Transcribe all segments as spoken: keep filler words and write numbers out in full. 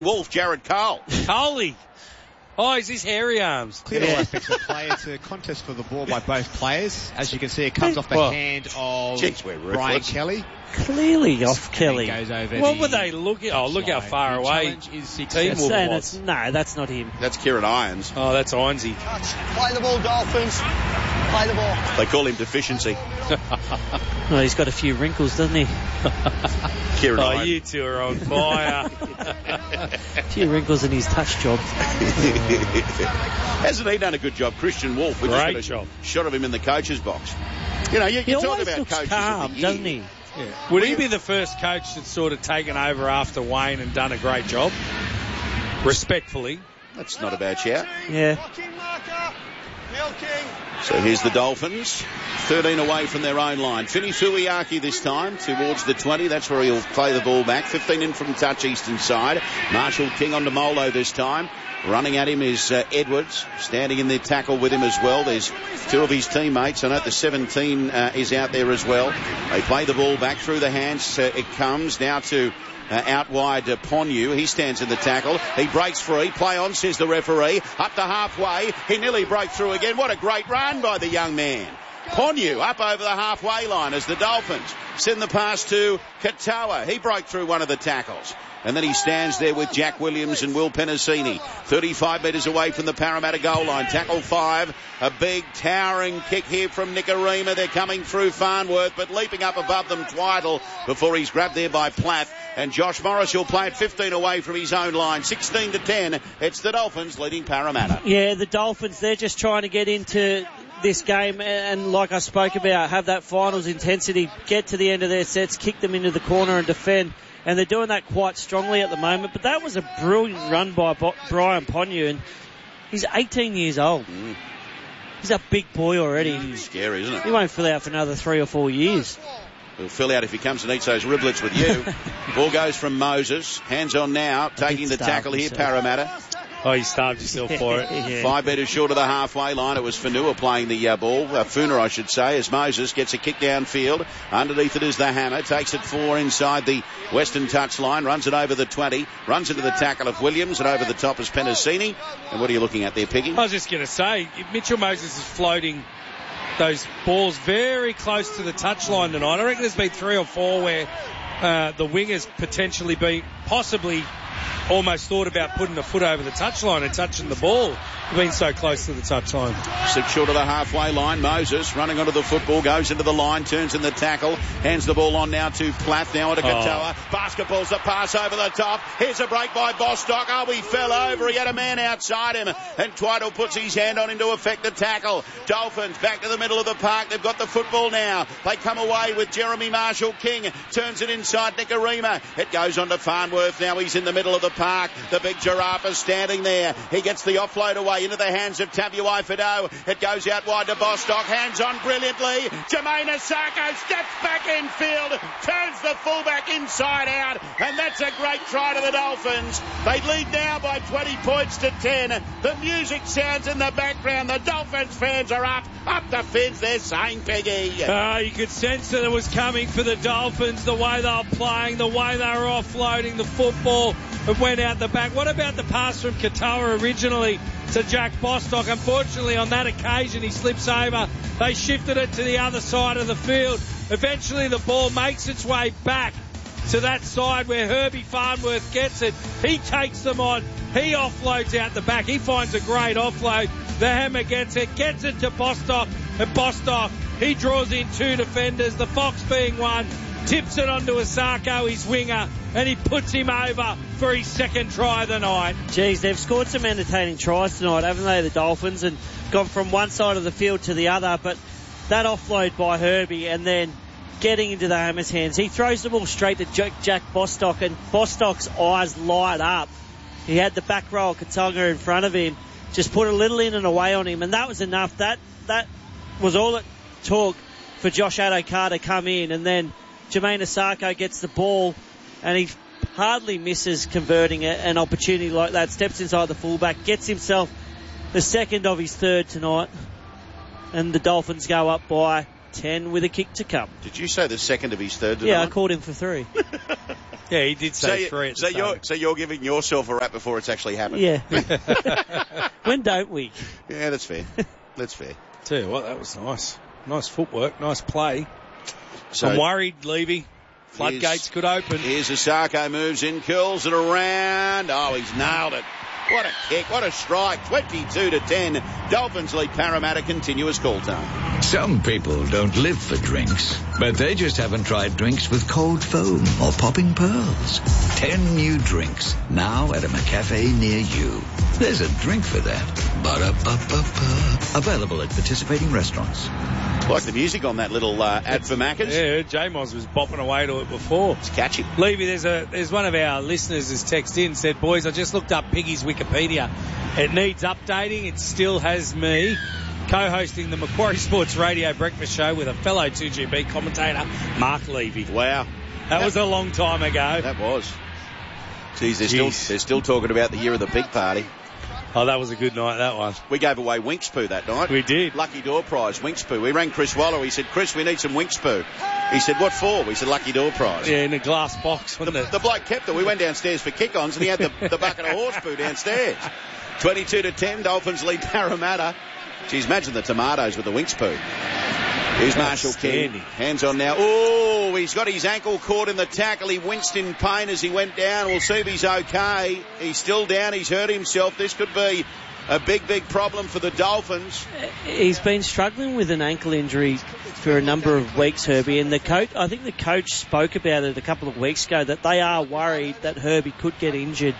Wolf, Jared Cole. Coley. Oh, is this hairy arms? Clear all aspects of play. It's a contest for the ball by both players. As you can see, it comes off the well, hand of geez, Brian Kelly. Clearly off Kelly. Goes over what the were they looking? Oh, look how far the away is six Team Wolf Saying was. it's, no, that's not him. That's Kieran Irons. Oh, that's Ironsy. Play the ball, Dolphins. Play the ball. They call him Deficiency. Well, he's got a few wrinkles, doesn't he? Kieran Oh, Irons. you two are on fire. A few wrinkles in his touch job. Hasn't he done a good job? Christian Wolf. We just Great got a job. shot of him in the coach's box. You know, you, He you talk always about looks coaches calm, of the year. doesn't he? Yeah. Would he be the first coach that's sort of taken over after Wayne and done a great job? Respectfully. That's not a bad shout. Yeah. So here's the Dolphins, thirteen away from their own line. Finney Fuiaki this time towards the twenty. That's where he'll play the ball back. fifteen in from touch eastern side. Marshall King on to Molo this time. Running at him is uh, Edwards, standing in the tackle with him as well. There's two of his teammates. I know the seventeen uh, is out there as well. They play the ball back through the hands. Uh, it comes now to Uh, out wide, uh, Ponyu. He stands in the tackle. He breaks free. Play on, says the referee. Up to halfway. He nearly broke through again. What a great run by the young man. Ponyu up over the halfway line as the Dolphins send the pass to Katoa. He broke through one of the tackles. And then he stands there with Jack Williams and Will Penasini. thirty-five metres away from the Parramatta goal line. Tackle five. A big towering kick here from Nicarima. They're coming through Farnworth, but leaping up above them, Twytle, before he's grabbed there by Platt. And Josh Morris will play it fifteen away from his own line. sixteen to ten. It's the Dolphins leading Parramatta. Yeah, the Dolphins, they're just trying to get into this game and, like I spoke about, have that finals intensity, get to the end of their sets, kick them into the corner and defend. And they're doing that quite strongly at the moment. But that was a brilliant run by Bo- Brian Ponyu, and he's eighteen years old. Mm. He's a big boy already. Mm, scary, isn't it? He won't fill out for another three or four years. He'll fill out if he comes and eats those riblets with you. Ball goes from Moses. Hands on now, taking the tackle here, Parramatta. Oh, you starved yourself for it. Yeah. Five metres short of the halfway line. It was Fanua playing the uh, ball. Uh, Funa, I should say, as Moses gets a kick downfield. Underneath it is the Hammer. Takes it four inside the western touch line. Runs it over the twenty. Runs into the tackle of Williams. And over the top is Penasini. And what are you looking at there, Piggy? I was just going to say, Mitchell Moses is floating those balls very close to the touchline tonight. I reckon there's been three or four where uh, the wingers potentially been possibly almost thought about putting a foot over the touchline and touching the ball. Been so close to the touchline. Six short of the halfway line. Moses running onto the football, goes into the line, turns in the tackle, hands the ball on now to Platt, now onto Katoa. Oh. Basketball's the pass over the top. Here's a break by Bostock. Oh, he fell over. He had a man outside him. And Twytle puts his hand on him to effect the tackle. Dolphins back to the middle of the park. They've got the football now. They come away with Jeremy Marshall King. Turns it inside Nicarima. It goes on to Farnworth. Now he's in the middle of the park. The big giraffe is standing there. He gets the offload away into the hands of Tabuai Fido. It goes out wide to Bostock. Hands on brilliantly. Jermaine Asako steps back in field. Turns the fullback inside out. And that's a great try to the Dolphins. They lead now by twenty points to ten. The music sounds in the background. The Dolphins fans are up. Up the fence, they're saying, Peggy. Uh, you could sense that it was coming for the Dolphins, the way they were playing, the way they were offloading the football. It went out the back. What about the pass from Katoa originally to Jack Bostock? Unfortunately, on that occasion, he slips over. They shifted it to the other side of the field. Eventually, the ball makes its way back to that side where Herbie Farnworth gets it. He takes them on. He offloads out the back. He finds a great offload. The Hammer gets it, gets it to Bostock. And Bostock, he draws in two defenders, the Fox being one. Tips it onto Asako, his winger, and he puts him over for his second try of the night. Geez, they've scored some entertaining tries tonight, haven't they, the Dolphins, and gone from one side of the field to the other. But that offload by Herbie and then getting into the Hammer's hands, he throws the ball straight to Jack, Jack Bostock, and Bostock's eyes light up. He had the back row of Katonga in front of him, just put a little in and away on him, and that was enough. That that was all it took for Josh Adokar to come in, and then Jermaine Asako gets the ball and he hardly misses converting an opportunity like that. Steps inside the fullback, gets himself the second of his third tonight, and the Dolphins go up by ten with a kick to come. Did you say the second of his third tonight? Yeah, I called him for three. Yeah, he did say so three. You, at so the you're start. so you're giving yourself a rap before it's actually happened. Yeah. When don't we? Yeah, that's fair. That's fair. Tell you what, that was nice. Nice footwork, nice play. So I'm worried, Levy. Floodgates here's- could open. Here's Osako, moves in, curls it around. Oh, he's nailed it. What a kick, what a strike. twenty-two to ten. Dolphins lead Parramatta. Continuous call time. Some people don't live for drinks, but they just haven't tried drinks with cold foam or popping pearls. Ten new drinks, now at a McCafe near you. There's a drink for that. Ba-da-ba-ba-ba. Available at participating restaurants. Like the music on that little uh, ad for Macca's. Yeah, J-Moz was bopping away to it before. It's catchy. Levy, there's a there's one of our listeners has texted in and said, boys, I just looked up Piggy's Wikipedia. It needs updating. It still has me co-hosting the Macquarie Sports Radio breakfast show with a fellow two G B commentator, Mark Levy. Wow. That was a long time ago. That was. Geez, they're, Still, they're still talking about the year of the pig party. Oh, that was a good night, that one. We gave away Winkspoo that night. We did. Lucky door prize, Winkspoo. We rang Chris Waller. He said, Chris, we need some Winkspoo. He said, what for? We said, lucky door prize. Yeah, in a glass box, The, wasn't it? the bloke kept it. We went downstairs for kick-ons and he had the, the bucket of horse poo downstairs. twenty-two to ten, Dolphins lead Parramatta. Geez, imagine the tomatoes with the Winkspoo. Here's Marshall King. Hands on now. Oh, he's got his ankle caught in the tackle. He winced in pain as he went down. We'll see if he's okay. He's still down. He's hurt himself. This could be a big, big problem for the Dolphins. He's been struggling with an ankle injury for a number of weeks, Herbie, and the coach, I think the coach spoke about it a couple of weeks ago, that they are worried that Herbie could get injured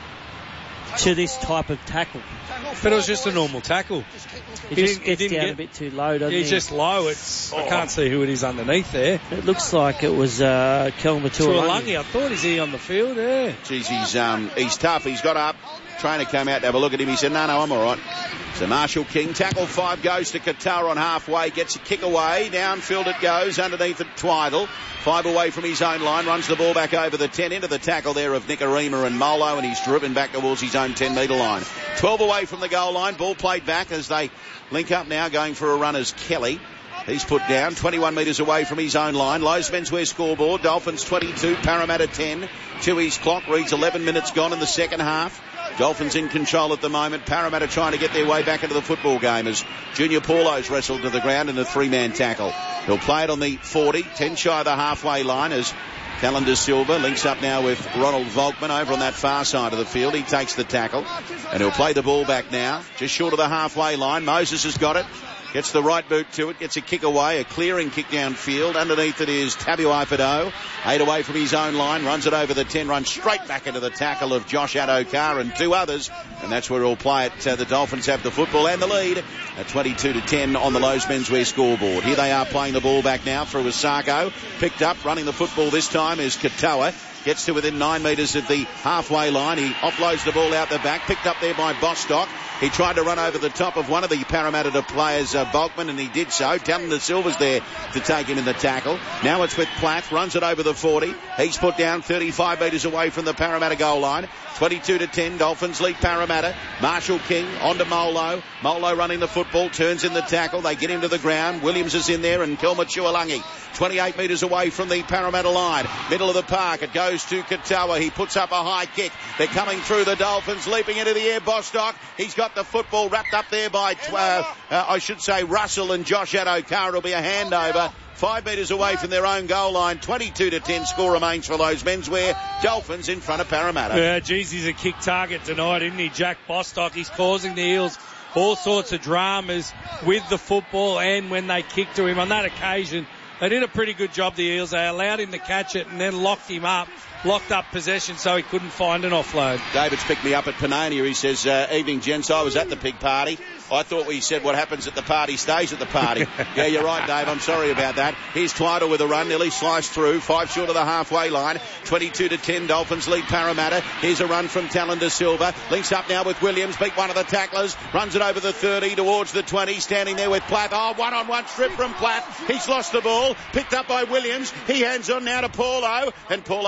to this type of tackle. But it was just a normal tackle. It He just didn't- he gets didn't down get- a bit too low, doesn't He's he? just low. It's I can't see who it is underneath there. It looks like it was uh, Kelma Tuolangi. Tuolangi, I thought, is he on the field? Yeah. Geez, he's, um, he's tough. He's got up. Trainer came out to have a look at him. He said, no, no, I'm all right. So Marshall King, tackle five, goes to Qatar on halfway, gets a kick away. Downfield it goes, underneath it, Twidle. Five away from his own line, runs the ball back over the ten, into the tackle there of Nicarima and Molo, and he's driven back towards his own ten metre line. twelve away from the goal line, ball played back as they link up now, going for a run as Kelly. He's put down, twenty-one metres away from his own line. Lowe's menswear scoreboard, Dolphins twenty-two, Parramatta ten. Chewy's clock reads eleven minutes gone in the second half. Dolphins in control at the moment. Parramatta trying to get their way back into the football game as Junior Paulo's wrestled to the ground in a three-man tackle. He'll play it on the forty, ten shy of the halfway line as Calendar Silva links up now with Ronald Volkman over on that far side of the field. He takes the tackle and he'll play the ball back now, just short of the halfway line. Moses has got it. Gets the right boot to it, gets a kick away, a clearing kick downfield. Underneath it is Tabu Ifido. Eight away from his own line, runs it over the ten, runs straight back into the tackle of Josh Adokar and two others. And that's where he'll play it. Uh, the Dolphins have the football and the lead at twenty-two to ten on the Lowe's menswear scoreboard. Here they are playing the ball back now through Osako. Picked up, running the football this time is Katoa. Gets to within nine metres of the halfway line. He offloads the ball out the back. Picked up there by Bostock. He tried to run over the top of one of the Parramatta players, uh, Volkman, and he did so. Talon Silva's there to take him in the tackle. Now it's with Plath. Runs it over the forty. He's put down thirty-five metres away from the Parramatta goal line. twenty-two to ten. Dolphins lead Parramatta. Marshall King on to Molo. Molo running the football. Turns in the tackle. They get him to the ground. Williams is in there and Kelma Tuolangi. twenty-eight metres away from the Parramatta line. Middle of the park. It goes to Katoa. He puts up a high kick. They're coming through the Dolphins. Leaping into the air. Bostock. He's got the football wrapped up there by, uh, uh, I should say, Russell and Josh Adokar. It'll be a handover. Five metres away from their own goal line. twenty-two to ten score remains for Lowe's menswear. Dolphins in front of Parramatta. Yeah, geez, he's a kick target tonight, isn't he? Jack Bostock. He's causing the Eels all sorts of dramas with the football and when they kick to him. On that occasion, they did a pretty good job, the Eels. They allowed him to catch it and then locked him up, locked up possession so he couldn't find an offload. David's picked me up at Panania. He says, uh, evening, gents. I was at the pig party. I thought we said what happens at the party stays at the party. Yeah, you're right, Dave. I'm sorry about that. Here's Twidle with a run, nearly sliced through. Five short of the halfway line. twenty-two to ten. Dolphins lead Parramatta. Here's a run from Talon de Silva. Links up now with Williams. Beat one of the tacklers. Runs it over the thirty towards the twenty. Standing there with Platt. Oh, one-on-one strip from Platt. He's lost the ball. Picked up by Williams. He hands on now to Paulo. And Paulo standing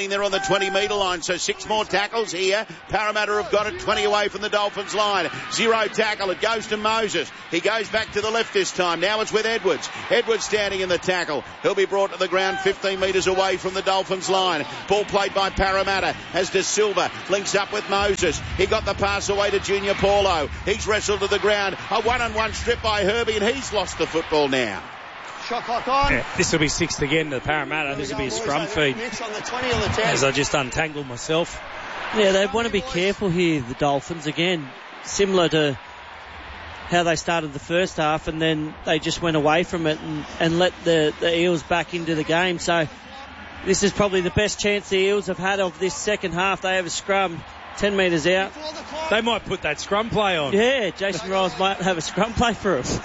standing there on the twenty metre line. So six more tackles here. Parramatta have got it twenty away from the Dolphins line. Zero tackle. It goes to Moses. He goes back to the left this time. Now it's with Edwards. Edwards standing in the tackle. He'll be brought to the ground fifteen metres away from the Dolphins line. Ball played by Parramatta as De Silva links up with Moses. He got the pass away to Junior Paulo. He's wrestled to the ground. A one-on-one strip by Herbie, and he's lost the football now. Shot clock on. Yeah, this will be sixth again to Parramatta. This will be a scrum feed. On the twenty or the ten. As I just untangled myself. Yeah, they want to be careful here, the Dolphins. Again, similar to how they started the first half, and then they just went away from it and, and let the, the Eels back into the game. So this is probably the best chance the Eels have had of this second half. They have a scrum ten metres out. They might put that scrum play on. Yeah, Jason Riles might have a scrum play for us.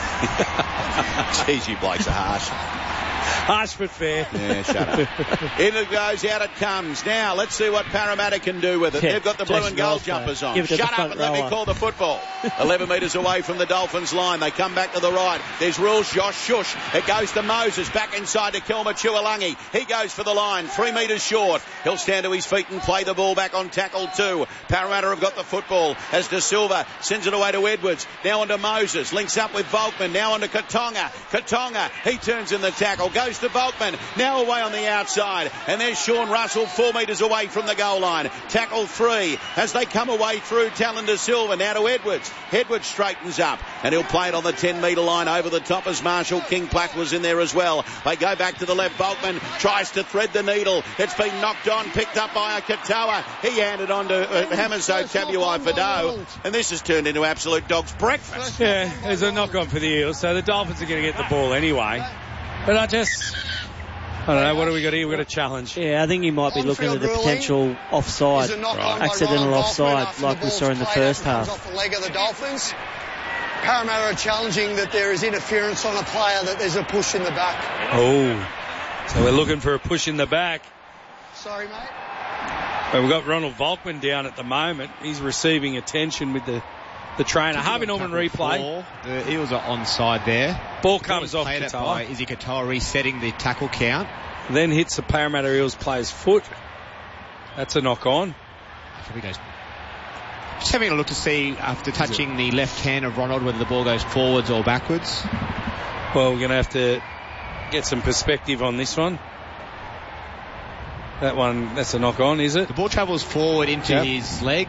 Jeez, you blokes are harsh. Harsh but fair. Yeah, shut up. In it goes, out it comes. Now, let's see what Parramatta can do with it. Yeah, They've got the blue Jason and gold Riles jumpers on. Give it to Shut the up front and let me rower. call the football. eleven metres away from the Dolphins line. They come back to the right. There's rules. Josh Shush. It goes to Moses. Back inside to Kelma Chualangi. He goes for the line. Three metres short. He'll stand to his feet and play the ball back on tackle two. Parramatta have got the football as De Silva sends it away to Edwards. Now onto Moses. Links up with Volkman. Now onto Katonga. Katonga. He turns in the tackle. Goes to Volkman. Now away on the outside. And there's Sean Russell four metres away from the goal line. Tackle three as they come away through Talon De Silva. Now to Edwards. Edwards straightens up and he'll play it on the ten metre line over the top as Marshall King Platt was in there as well. They go back to the left. Volkman tries to thread the needle. It's been knocked on, picked up by a Katoa. He handed on to uh, Hamaso Tabuai Fado, and this has turned into absolute dog's breakfast. Yeah, there's a knock on for the Eels, so the Dolphins are going to get the ball anyway. But I just, I don't know, what do we got here? We've got a challenge. Yeah, I think he might be looking at a On-field potential offside, Is a knock on by accidental Ronald offside, Volkman after like the we ball's saw in the played first out, comes half. off the leg of the Dolphins. Parramatta are challenging that there is interference on a player, that there's a push in the back. Oh, so we're looking for a push in the back. Sorry, mate. Well, we've got Ronald Volkman down at the moment. He's receiving attention with the, the trainer. Harvey Norman replay. Four. The Eels are onside there. Ball comes off Played it by Katoa. Izzy Katoa, resetting the tackle count. Then hits the Parramatta Eels player's foot. That's a knock on. Here we go. Just having a look to see after touching the left hand of Ronald whether the ball goes forwards or backwards. Well, we're going to have to get some perspective on this one. That one, that's a knock on, is it? The ball travels forward into Yep. his leg.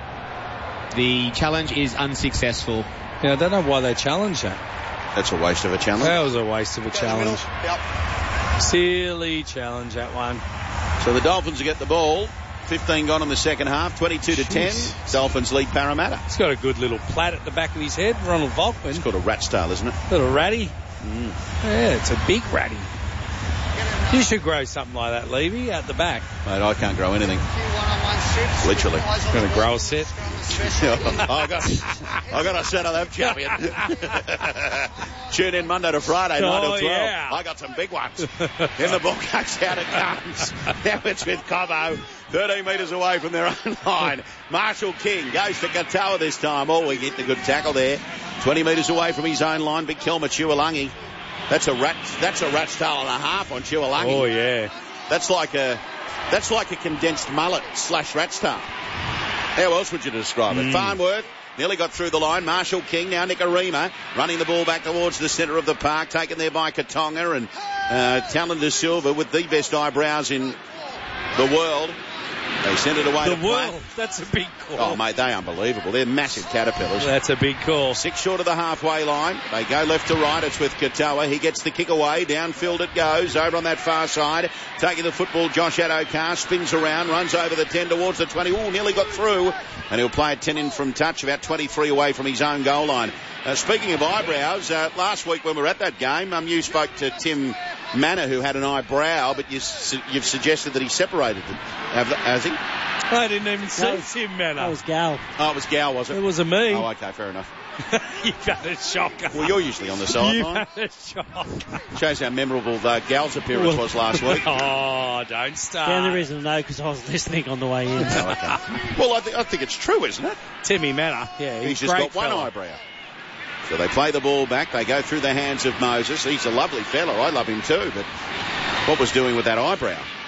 The challenge is unsuccessful. Yeah, I don't know why they challenge that. That's a waste of a challenge. That was a waste of a challenge. Yep. Silly challenge, that one. So the Dolphins will get the ball. fifteen gone in the second half, twenty-two to ten. Jeez. Dolphins lead Parramatta. He's got a good little plait at the back of his head, Ronald Volkman. It's called a rat tail, isn't it? Little ratty. Mm. Yeah, it's a big ratty. You should grow something like that, Levy, at the back. Mate, I can't grow anything. One-on-one strips. Literally. Eyes on Gonna the grow ball. a set. I got, I got a set of them, champion. Tune in Monday to Friday, Oh, nine till twelve. yeah. I got some big ones. Then the ball goes out, it comes. Now it's with Cobo, thirteen metres away from their own line. Marshall King goes to Katoa this time. Oh, we get the good tackle there. twenty metres away from his own line, Big Kelma Chualangi. That's a rat. That's a rat's tail and a half on Chualangi. Oh, yeah. That's like a, that's like a condensed mullet slash rat's tail. How else would you describe it? Mm. Farnworth nearly got through the line. Marshall King, now Nicarima, running the ball back towards the centre of the park, taken there by Katonga and uh, Talon De Silva with the best eyebrows in the world. They send it away The to world. Platt. That's a big call. Oh, mate, they're unbelievable. They're massive caterpillars. That's a big call. Six short of the halfway line. They go left to right. It's with Katoa. He gets the kick away. Downfield it goes. Over on that far side. Taking the football, Josh Adokar spins around, runs over the ten towards the twenty. Ooh, nearly got through. And he'll play it ten in from touch, about twenty-three away from his own goal line. Uh, speaking of eyebrows, uh, last week when we were at that game, um, you spoke to Tim Manor, who had an eyebrow, but you su- you've suggested that he separated them. Have, has he? I didn't even see That was- Tim Manor. That was Gal. Oh, it was Gow, was it? It wasn't me. Oh, okay, fair enough. You've had a shocker. Well, you're usually on the You've sideline. had a shocker. Shows how memorable uh, Gal's appearance was last week. Oh, don't start. The only reason I know because I was listening on the way in. Oh, okay. Well, I, th- I think it's true, isn't it? Timmy Manor. Yeah, He's he's, just great got one fella. eyebrow. So they play the ball back. They go through the hands of Moses. He's a lovely fella. I love him too. But what was doing with that eyebrow?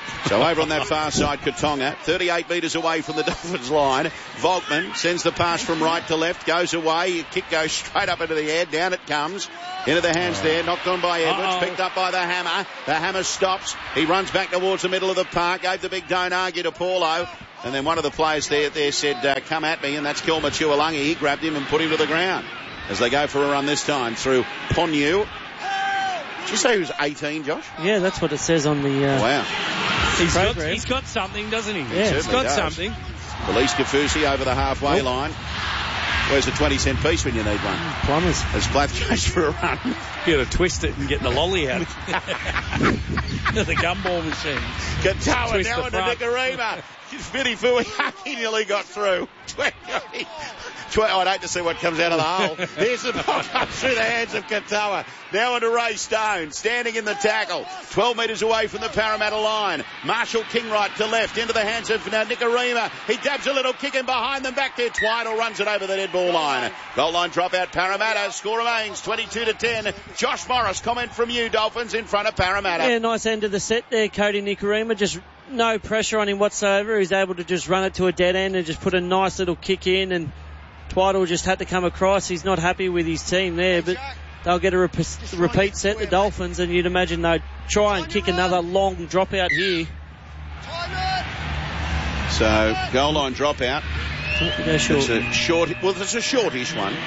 So over on that far side, Katonga, thirty-eight metres away from the Dolphins line. Volkman sends the pass from right to left, goes away. Kick goes straight up into the air. Down it comes. Into the hands there, knocked on by Edwards, Uh-oh. picked up by the Hammer. The Hammer stops. He runs back towards the middle of the park, gave the big don't argue to Paulo. And then one of the players there, there said, uh, come at me, and that's Kilma Tuolangi. He grabbed him and put him to the ground as they go for a run this time through Ponyu. Did you say he was eighteen, Josh? Yeah, that's what it says on the uh, wow. He's got, he's got something, doesn't he? Yeah, he's got does. something. Felice Kafusi over the halfway oh. line. Where's the twenty cent piece when you need one? Plumbers. As Plath goes for a run. You got to twist it and get the lolly out. The gumball machine. Katoa now into Nicarima. Vini Fuiaki nearly got through. I'd hate to see what comes out of the hole. There's the ball comes through the hands of Katoa. Now into Ray Stone, standing in the tackle. twelve metres away from the Parramatta line. Marshall King right to left, into the hands of uh, Nicarima. He dabs a little kick in behind them. Back there, Twidle runs it over the dead ball line. Goal line dropout, Parramatta. Score remains twenty-two to ten. Josh Morris, comment from you, Dolphins, in front of Parramatta. Yeah, nice end of the set there, Cody Nicarima. Just no pressure on him whatsoever. He's able to just run it to a dead end and just put a nice little kick in, and Twidle just had to come across. He's not happy with his team there, but they'll get a rep- repeat set, the Dolphins, and you'd imagine they'd try and kick another long dropout here. So, goal line dropout. Go short. It's a short, well, it's a shortish one.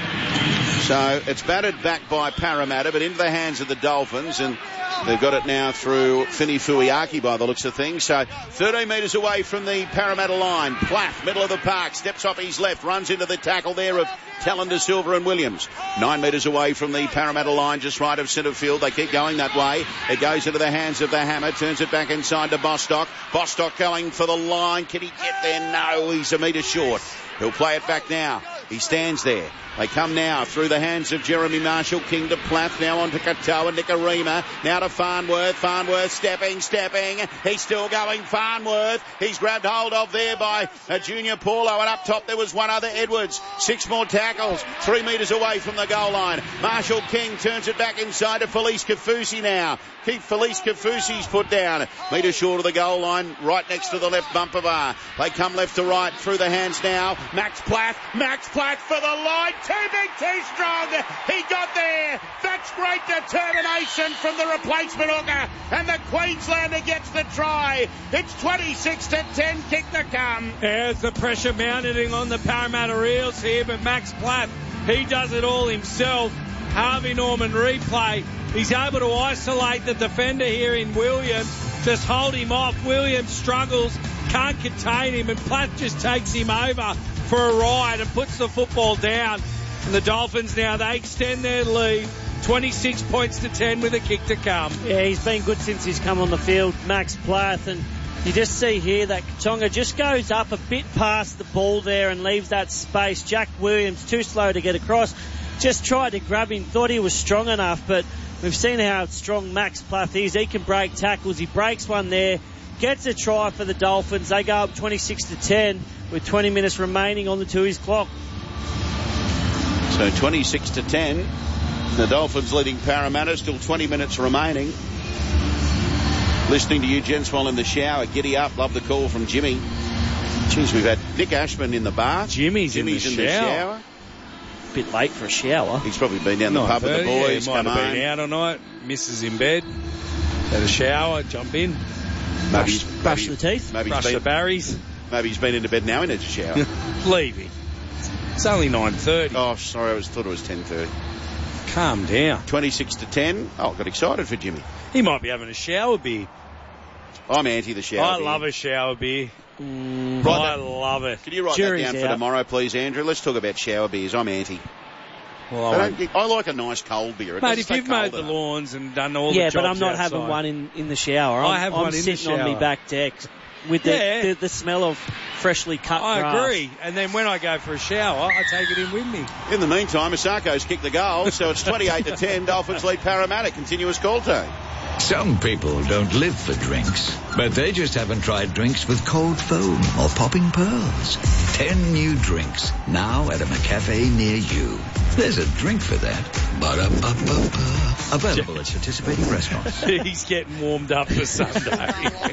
So, it's batted back by Parramatta, but into the hands of the Dolphins, and they've got it now through Fini Fuiaki by the looks of things. So thirteen metres away from the Parramatta line. Plath, middle of the park, steps off his left, runs into the tackle there of Tallender, Silver and Williams. Nine metres away from the Parramatta line, just right of centre field. They keep going that way. It goes into the hands of the Hammer, turns it back inside to Bostock. Bostock going for the line. Can he get there? No, he's a metre short. He'll play it back now. He stands there. They come now through the hands of Jeremy Marshall King to Plath, now on to Katoa, Nicarima, now to Farnworth. Farnworth stepping, stepping. He's still going, Farnworth. He's grabbed hold of there by a Junior Paulo, and up top there was one other, Edwards. Six more tackles, three metres away from the goal line. Marshall King turns it back inside to Felice Kafusi now. Keep Felice Kafusi's put down. Metre short of the goal line, right next to the left bumper bar. They come left to right through the hands now. Max Plath, Max Plath for the line. Too big, too strong. He got there. That's great determination from the replacement hooker. And the Queenslander gets the try. It's twenty-six to ten. Kick to come. There's the pressure mounting on the Parramatta Eels here, but Max Plath, he does it all himself. Harvey Norman replay. He's able to isolate the defender here in Williams. Just hold him off. Williams struggles, can't contain him, and Plath just takes him over for a ride and puts the football down. And the Dolphins now, they extend their lead. twenty-six points to ten with a kick to come. Yeah, he's been good since he's come on the field, Max Plath. And you just see here that Katonga just goes up a bit past the ball there and leaves that space. Jack Williams, too slow to get across. Just tried to grab him, thought he was strong enough, but we've seen how strong Max Plath is. He can break tackles. He breaks one there, gets a try for the Dolphins. They go up twenty-six to ten with twenty minutes remaining on the Tooheys clock. So twenty-six to ten. The Dolphins leading Parramatta, still twenty minutes remaining. Listening to you gents while in the shower. Giddy up. Love the call from Jimmy. Jeez, we've had Nick Ashman in the bar. Jimmy's, Jimmy's in, the, in shower. the shower. Bit late for a shower. He's probably been down the pub with the boys. Yeah, he might have been out all night. Missus in bed. Had a shower. Jump in. Maybe Brush, brush the teeth. Maybe brush been, the berries. Maybe he's been into bed now in a shower. Leaving. It's only nine thirty. Oh, sorry. I was thought it was ten thirty. Calm down. twenty-six to ten. Oh, got excited for Jimmy. He might be having a shower beer. I'm anti the shower I beer. love a shower beer. Mm, I love it. Can you write Jury's that down for out. tomorrow, please, Andrew? Let's talk about shower beers. I'm anti. Well, I, I, don't, think- I like a nice cold beer. It mate, doesn't if stay you've mowed cold the enough. lawns and done all yeah, the jobs but I'm not outside, having one in, in the shower. I I'm, have I'm one in the sitting on shower. my back deck with the, Yeah. the, the smell of freshly cut I grass. agree. And then when I go for a shower, I take it in with me. In the meantime, Asako's kicked the goal, so it's twenty-eight to ten. Dolphins lead Parramatta. Continuous call time. Some people don't live for drinks, but they just haven't tried drinks with cold foam or popping pearls. Ten new drinks, now at a McCafe near you. There's a drink for that. Ba-da-ba-ba-ba. Available at participating restaurants. He's getting warmed up for Sunday.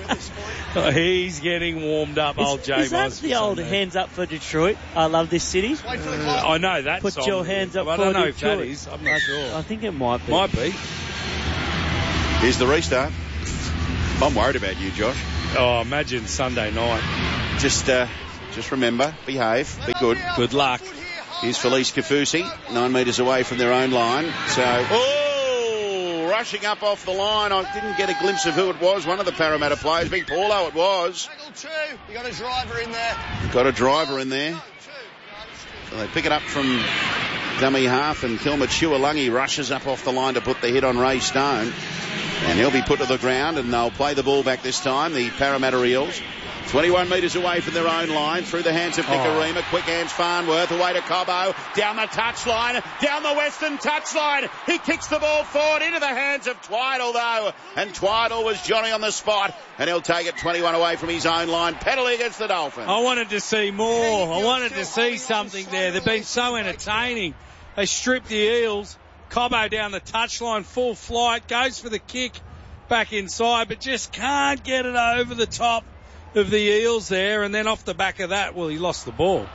He's getting warmed up, Is, old J. is that the old Sunday. hands up for Detroit? I love this city. Uh, I know that Put song. your hands up I for don't know Detroit. if that is. I'm not I, sure. I think it might be. Might be. Here's the restart. I'm worried about you, Josh. Oh, imagine Sunday night. Just, uh, just remember, behave, be good. Good luck. Here's Felice Kafusi, nine metres away from their own line. So, oh, rushing up off the line. I didn't get a glimpse of who it was. One of the Parramatta players, Big Paulo, it was. Two. You got a driver in there. Got a driver in there. So they pick it up from dummy half, and Kilma Chualangi rushes up off the line to put the hit on Ray Stone. And he'll be put to the ground, and they'll play the ball back this time, the Parramatta Eels. twenty-one metres away from their own line, through the hands of Nicarima. Oh. Quick hands Farnworth, away to Cobbo, down the touchline, down the western touchline. He kicks the ball forward into the hands of Twiddle, though. And Twiddle was Johnny on the spot, and he'll take it twenty-one away from his own line. Penalty against the Dolphins. I wanted to see more. I wanted to see something there. They've been so entertaining. They stripped the Eels. Cobbo down the touchline, full flight, goes for the kick back inside, but just can't get it over the top of the Eels there. And then off the back of that, well, he lost the ball.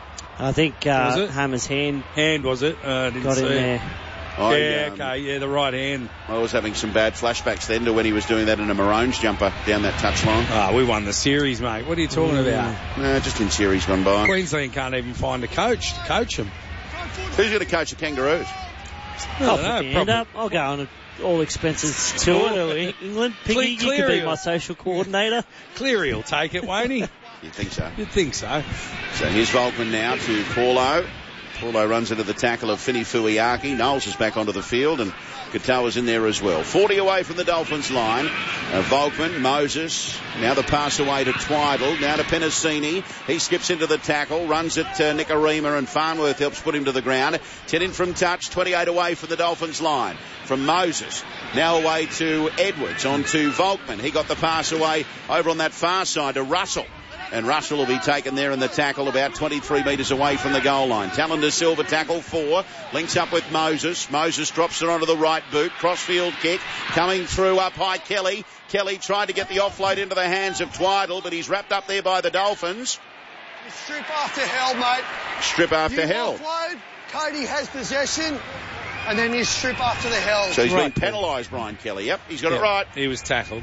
I think uh, Hammer's hand. Hand, was it? Uh, didn't got see in it. there. I, yeah, um, okay, yeah, the right hand. I was having some bad flashbacks then to when he was doing that in a Maroons jumper down that touchline. Ah, oh, we won the series, mate. What are you talking mm. about? No, just in series gone by. Queensland can't even find a coach to coach them. Who's going to coach the Kangaroos? I'll put the hand up. I'll go on all expenses tour to England. Piggy, you could be my social coordinator. Cleary will take it, won't he? You'd think so. You'd think so. So here's Volkman now to Paulo. Paulo runs into the tackle of Fini Fuiaki. Knowles is back onto the field, and Katoa's in there as well. forty away from the Dolphins line. Uh, Volkman, Moses. Now the pass away to Twiddle. Now to Penasini. He skips into the tackle. Runs at uh, Nicarima, and Farnworth helps put him to the ground. ten in from touch. twenty-eight away from the Dolphins line. From Moses. Now away to Edwards. On to Volkman. He got the pass away over on that far side to Russell. And Russell will be taken there in the tackle about twenty-three metres away from the goal line. Talon de Silva tackle four. Links up with Moses. Moses drops it onto the right boot. Crossfield kick. Coming through up high Kelly. Kelly tried to get the offload into the hands of Twiddle, but he's wrapped up there by the Dolphins. Strip after hell, mate. Strip after you hell. Offload, Cody has possession, and then you strip after the hell. So he's right. been penalised, Brian Kelly. Yep, he's got yep. it right. He was tackled.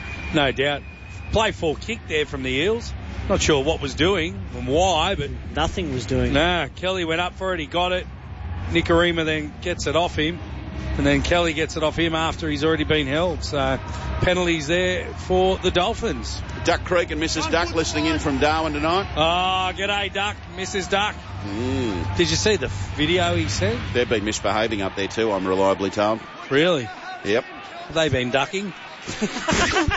No doubt. Play full kick there from the Eels. Not sure what was doing and why, but nothing was doing. Nah, Kelly went up for it. He got it. Nicarima then gets it off him, and then Kelly gets it off him after he's already been held. So penalties there for the Dolphins. Duck Creek and Missus Duck listening in from Darwin tonight. Oh, g'day, Duck, Missus Duck. Mm. Did you see the video he said? They've been misbehaving up there too, I'm reliably told. Really? Yep. Have they been ducking?